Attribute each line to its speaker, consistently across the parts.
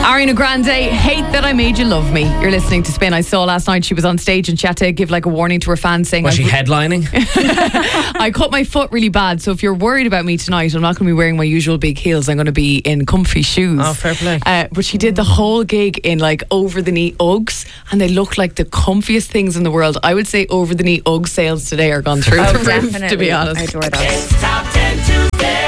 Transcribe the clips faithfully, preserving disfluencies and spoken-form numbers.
Speaker 1: Ariana Grande, Hate That I Made You Love Me. You're listening to Spin. I saw last night she was on stage and she had to give like a warning to her fans saying...
Speaker 2: Was she headlining?
Speaker 1: I cut my foot really bad, so if you're worried about me tonight, I'm not going to be wearing my usual big heels. I'm going to be in comfy shoes.
Speaker 2: Oh, fair play.
Speaker 1: Uh, but she did the whole gig in like over-the-knee Uggs, and they look like the comfiest things in the world. I would say over-the-knee Ugg sales today are gone through
Speaker 3: Oh,
Speaker 1: the roof,
Speaker 3: definitely.
Speaker 1: to be honest.
Speaker 3: I adore those.
Speaker 4: It's Top ten Tuesday.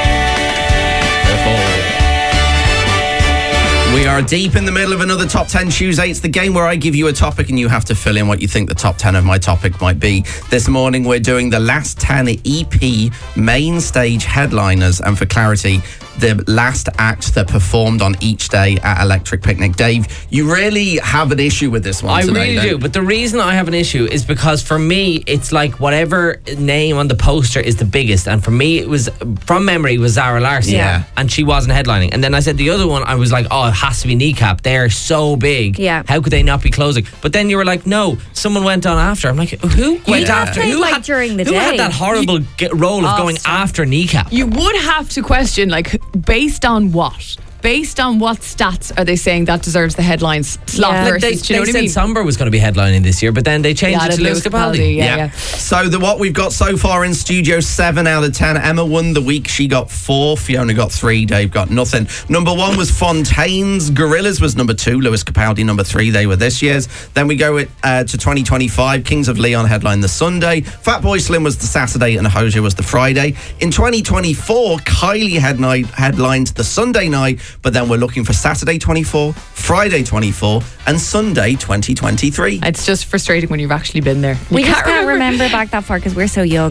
Speaker 5: We are deep in the middle of another Top ten Tuesday. It's the game where I give you a topic and you have to fill in what you think the top ten of my topic might be. This morning we're doing the last ten E P main stage headliners, and for clarity, the last act that performed on each day at Electric Picnic. Dave, you really have an issue with this one
Speaker 2: I
Speaker 5: today,
Speaker 2: really
Speaker 5: don't
Speaker 2: do,
Speaker 5: you?
Speaker 2: but the reason I have an issue is because for me, it's like whatever name on the poster is the biggest, and for me, it was, from memory, was Zara Larsson.
Speaker 5: Yeah.
Speaker 2: And she wasn't headlining. And then I said the other one, I was like, oh, it has to be Kneecap. They're so big.
Speaker 3: Yeah.
Speaker 2: How could they not be closing? But then you were like, no, someone went on after. I'm like, who went
Speaker 5: Yeah.
Speaker 2: after?
Speaker 3: Played,
Speaker 2: Who
Speaker 3: like,
Speaker 2: had,
Speaker 3: during the
Speaker 2: who
Speaker 3: day.
Speaker 2: had that horrible ge- role of
Speaker 1: Oh,
Speaker 2: going
Speaker 1: sorry.
Speaker 2: after Kneecap?
Speaker 1: You would have to question, like, based on what? Based on what stats are they saying that deserves the headlines slot
Speaker 3: Yeah.
Speaker 1: versus,
Speaker 2: They,
Speaker 1: do you know
Speaker 2: they
Speaker 1: what I
Speaker 2: said
Speaker 1: mean?
Speaker 2: Somber was going to be headlining this year, but then they changed
Speaker 1: Yeah,
Speaker 2: it to
Speaker 1: the
Speaker 2: Lewis Capaldi.
Speaker 1: Yeah, yeah.
Speaker 5: So the what we've got so far in studio, seven out of ten. Emma won the week. She got four. Fiona got three. Dave got nothing. Number one was Fontaine's. Gorillaz was number two. Lewis Capaldi number three. They were this year's. Then we go with, uh, to twenty twenty-five. Kings of Leon headlined the Sunday. Fatboy Slim was the Saturday and Hozier was the Friday. In twenty twenty-four, Kylie headline, headlined the Sunday night, but then we're looking for Saturday twenty-four, Friday twenty-four, and Sunday twenty twenty-three.
Speaker 1: It's just frustrating when you've actually been there. You
Speaker 3: We just can't remember back that far because we're so young.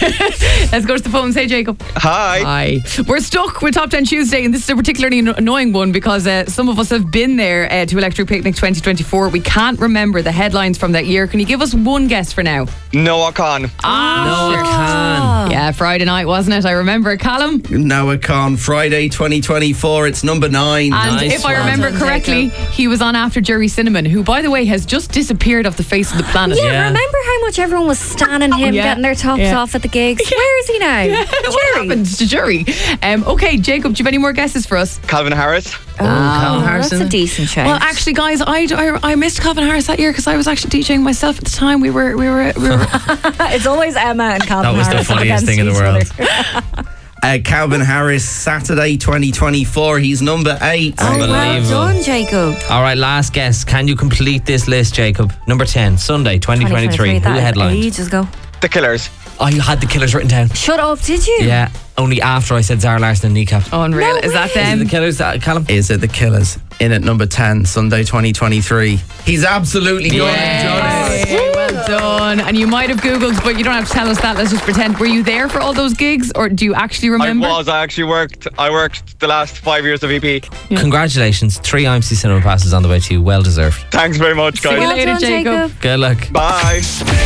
Speaker 1: Let's go to the phones. Hey, Jacob.
Speaker 6: Hi.
Speaker 1: Hi. We're stuck with Top ten Tuesday, and this is a particularly an- annoying one because uh, some of us have been there uh, to Electric Picnic twenty twenty-four. We can't remember the headlines from that year. Can you give us one guess for now?
Speaker 6: Noah Khan.
Speaker 1: Ah,
Speaker 2: No, I can.
Speaker 1: yeah, Friday night, wasn't it? I remember. Callum?
Speaker 5: Noah Khan, Friday twenty twenty-four. It's number nine.
Speaker 1: And
Speaker 2: Nice
Speaker 1: if I
Speaker 2: one.
Speaker 1: remember
Speaker 3: Well done,
Speaker 1: correctly, he was on after Jerry Cinnamon, who, by the way, has just disappeared off the face of the planet.
Speaker 3: Yeah,
Speaker 2: Yeah.
Speaker 3: remember how much everyone was standing him,
Speaker 1: Yeah.
Speaker 3: getting their tops
Speaker 1: Yeah.
Speaker 3: off at the gigs? Where is he now?
Speaker 1: What
Speaker 3: Jerry.
Speaker 1: happened to Jerry? Um, okay, Jacob, do you have any more guesses for us?
Speaker 6: Calvin Harris.
Speaker 3: Oh,
Speaker 2: Calvin
Speaker 3: that's
Speaker 2: Harrison.
Speaker 3: a decent shout.
Speaker 1: Well, actually, guys, I, I, I missed Calvin Harris that year because I was actually DJing myself at the time. We were we were we were.
Speaker 3: it's always Emma and Calvin
Speaker 2: That was the
Speaker 3: Harris
Speaker 2: funniest
Speaker 3: against
Speaker 2: thing in the
Speaker 3: each
Speaker 2: world.
Speaker 3: other.
Speaker 5: Uh, Calvin Harris, Saturday twenty twenty-four. He's number eight.
Speaker 3: Oh, well
Speaker 2: Unbelievable.
Speaker 3: done, Jacob.
Speaker 2: All right, last guess. Can you complete this list, Jacob? Number ten, Sunday, twenty twenty-three. Who
Speaker 3: that
Speaker 2: headlined?
Speaker 3: ages ago.
Speaker 6: The Killers.
Speaker 2: Oh, you had the Killers written down.
Speaker 3: Shut up, did you?
Speaker 2: Yeah, only after I said Zara Larsson and Kneecap.
Speaker 1: Oh, unreal.
Speaker 3: No
Speaker 1: Is that
Speaker 3: way.
Speaker 2: Is it
Speaker 1: them?
Speaker 2: the Killers, uh, Callum?
Speaker 5: Is it the Killers? In at number ten, Sunday twenty twenty-three. He's absolutely got it, Johnny.
Speaker 1: Yay, well done. And you might have Googled, but you don't have to tell us that. Let's just pretend. Were you there for all those gigs, or do you actually remember?
Speaker 6: I was. I actually worked. I worked the last five years of E P.
Speaker 2: Congratulations. Three I M C Cinema passes on the way to you. Well deserved.
Speaker 6: Thanks very much,
Speaker 1: See you
Speaker 6: guys.
Speaker 3: Well
Speaker 1: later,
Speaker 3: done,
Speaker 1: Jacob.
Speaker 3: Jacob.
Speaker 2: Good luck.
Speaker 6: Bye.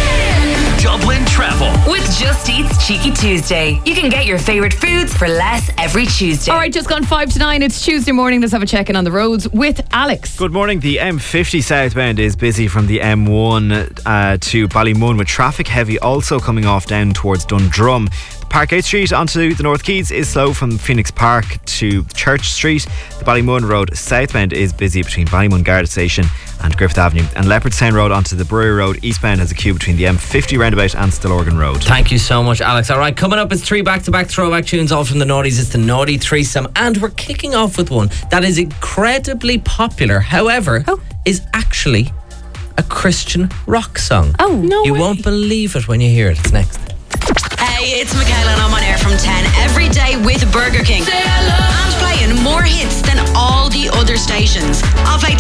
Speaker 4: Dublin Travel with Just Eat's Cheeky Tuesday. You can get your favourite foods for less every Tuesday.
Speaker 1: All right, just gone five to nine. It's Tuesday morning. Let's have a check in on the roads with Alex.
Speaker 7: Good morning. The M fifty southbound is busy from the M one uh, to Ballymun, with traffic heavy also coming off down towards Dundrum. Parkgate Street onto the North Quays is slow from Phoenix Park to Church Street. The Ballymun Road southbound is busy between Ballymun Garda Station and Griffith Avenue. And Leopardstown Road onto the Brewery Road eastbound has a queue between the M fifty roundabout and Stillorgan Road.
Speaker 2: Thank you so much, Alex. All right, coming up is three back-to-back throwback tunes, all from the Naughties. It's the Naughty Threesome, and we're kicking off with one that is incredibly popular, however,
Speaker 3: Oh.
Speaker 2: is actually a Christian rock song.
Speaker 3: Oh, no
Speaker 2: You
Speaker 3: way.
Speaker 2: won't believe it when you hear it. It's next.
Speaker 8: Hey, it's Michaela and I'm on air from ten every day with Burger King. And playing more hits than all the other stations. I'll play